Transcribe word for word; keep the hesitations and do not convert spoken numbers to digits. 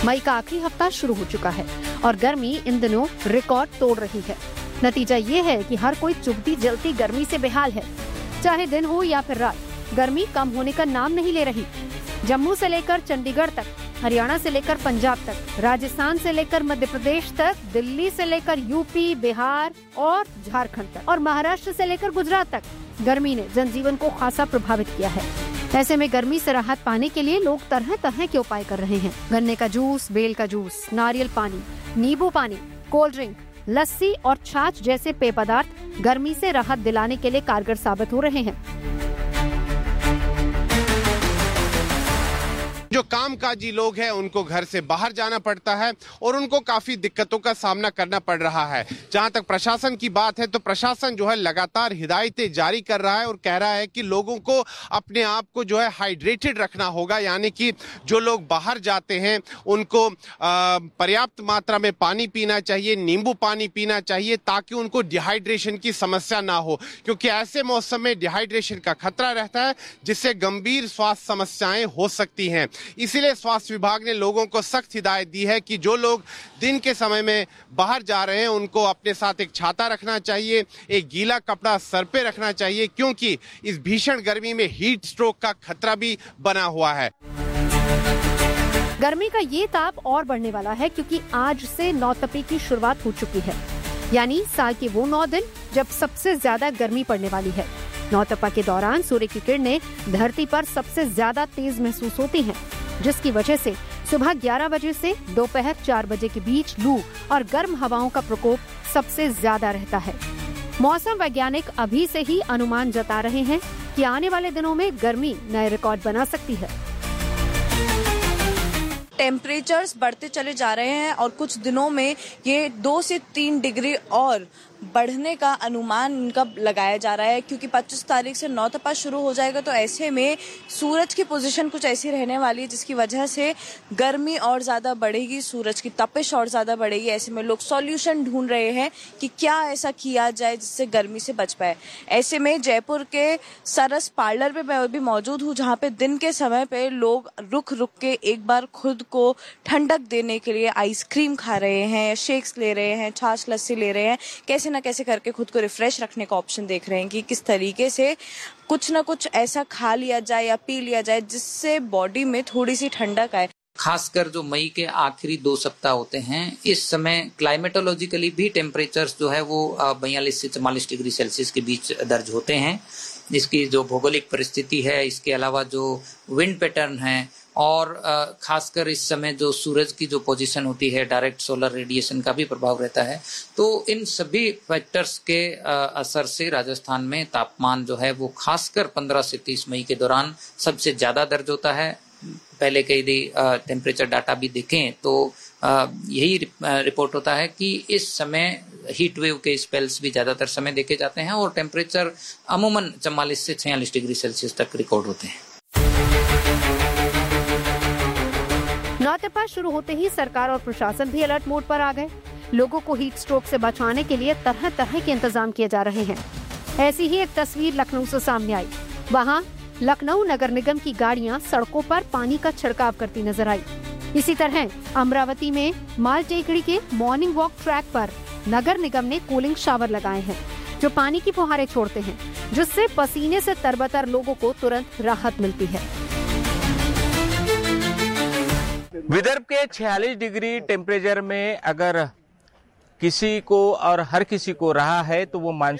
मई का आखिरी हफ्ता शुरू हो चुका है और गर्मी इन दिनों रिकॉर्ड तोड़ रही है। नतीजा ये है कि हर कोई चुभती जलती गर्मी से बेहाल है। चाहे दिन हो या फिर रात, गर्मी कम होने का नाम नहीं ले रही। जम्मू से लेकर चंडीगढ़ तक, हरियाणा से लेकर पंजाब तक, राजस्थान से लेकर मध्य प्रदेश तक, दिल्ली से लेकर यूपी, बिहार और झारखंड तक और महाराष्ट्र से लेकर गुजरात तक गर्मी ने जनजीवन को खासा प्रभावित किया है। ऐसे में गर्मी से राहत पाने के लिए लोग तरह तरह के उपाय कर रहे हैं। गन्ने का जूस, बेल का जूस, नारियल पानी, नींबू पानी, कोल्ड ड्रिंक, लस्सी और छाछ जैसे पेय पदार्थ गर्मी से राहत दिलाने के लिए कारगर साबित हो रहे हैं। जो कामकाजी लोग हैं उनको घर से बाहर जाना पड़ता है और उनको काफी दिक्कतों का सामना करना पड़ रहा है। जहां तक प्रशासन की बात है तो प्रशासन जो है लगातार हिदायतें जारी कर रहा है और कह रहा है कि लोगों को अपने आप को जो है हाइड्रेटेड रखना होगा, यानी कि जो लोग बाहर जाते हैं उनको पर्याप्त मात्रा में पानी पीना चाहिए, नींबू पानी पीना चाहिए ताकि उनको डिहाइड्रेशन की समस्या ना हो, क्योंकि ऐसे मौसम में डिहाइड्रेशन का खतरा रहता है जिससे गंभीर स्वास्थ्य समस्याएं हो सकती हैं। इसीलिए स्वास्थ्य विभाग ने लोगों को सख्त हिदायत दी है कि जो लोग दिन के समय में बाहर जा रहे हैं उनको अपने साथ एक छाता रखना चाहिए, एक गीला कपड़ा सर पे रखना चाहिए, क्योंकि इस भीषण गर्मी में हीट स्ट्रोक का खतरा भी बना हुआ है। गर्मी का ये ताप और बढ़ने वाला है क्योंकि आज से नौतपे की शुरुआत हो चुकी है, यानी साल के वो नौ दिन जब सबसे ज्यादा गर्मी पड़ने वाली है। नौतपा के दौरान सूर्य की किरणें धरती पर सबसे ज्यादा तेज महसूस होती हैं, जिसकी वजह से सुबह ग्यारह बजे से दोपहर चार बजे के बीच लू और गर्म हवाओं का प्रकोप सबसे ज्यादा रहता है। मौसम वैज्ञानिक अभी से ही अनुमान जता रहे हैं कि आने वाले दिनों में गर्मी नए रिकॉर्ड बना सकती है। टेम्परेचर्स बढ़ते चले जा रहे हैं और कुछ दिनों में ये दो से तीन डिग्री और बढ़ने का अनुमान इनका लगाया जा रहा है, क्योंकि पच्चीस तारीख से नौतपा शुरू हो जाएगा। तो ऐसे में सूरज की पोजीशन कुछ ऐसी रहने वाली है जिसकी वजह से गर्मी और ज्यादा बढ़ेगी, सूरज की तपिश और ज्यादा बढ़ेगी। ऐसे में लोग सॉल्यूशन ढूंढ रहे हैं कि क्या ऐसा किया जाए जिससे गर्मी से बच पाए। ऐसे में जयपुर के सरस पार्लर पे मैं भी मौजूद हूँ, जहाँ पे दिन के समय पे लोग रुक रुक के एक बार खुद को ठंडक देने के लिए आइसक्रीम खा रहे हैं, शेक्स ले रहे हैं, छाछ लस्सी ले रहे हैं, कैसे ना कैसे करके खुद को रिफ्रेश रखने का ऑप्शन देख रहे हैं कि किस तरीके से कुछ ना कुछ ऐसा खा लिया जाए या पी लिया जाए जिससे बॉडी में थोड़ी सी ठंडक आए। खासकर जो मई के आखिरी दो सप्ताह होते हैं, इस समय क्लाइमेटोलॉजिकली भी टेम्परेचर्स जो है वो बयालीस से चवालीस डिग्री सेल्सियस के बीच दर्ज होते हैं। इसकी जो भौगोलिक परिस्थिति है, इसके अलावा जो विंड पैटर्न है और खासकर इस समय जो सूरज की जो पोजीशन होती है, डायरेक्ट सोलर रेडिएशन का भी प्रभाव रहता है। तो इन सभी फैक्टर्स के असर से राजस्थान में तापमान जो है वो खासकर पंद्रह से तीस मई के दौरान सबसे ज्यादा दर्ज होता है। पहले के यदि टेम्परेचर डाटा भी देखें तो यही रिपोर्ट होता है कि इस समय हीट वेव के स्पेल्स भी ज्यादातर समय देखे जाते हैं और टेम्परेचर अमूमन चवालीस से छियालीस डिग्री सेल्सियस तक रिकॉर्ड होते हैं। नौतपा शुरू होते ही सरकार और प्रशासन भी अलर्ट मोड पर आ गए। लोगों को हीट स्ट्रोक से बचाने के लिए तरह तरह के इंतजाम किए जा रहे हैं। ऐसी ही एक तस्वीर लखनऊ से सामने आई। वहाँ लखनऊ नगर निगम की गाड़ियाँ सड़कों पर पानी का छिड़काव करती नजर आई। इसी तरह अमरावती में माल टेकड़ी के मॉर्निंग वॉक ट्रैक पर नगर निगम ने कूलिंग शावर लगाए हैं, जो पानी की फुहारें छोड़ते हैं, जिससे पसीने से तरबतर लोगों को तुरंत राहत मिलती है। विदर्भ के छियालीस डिग्री टेम्परेचर में अगर किसी को और हर किसी को रहा है तो वो मान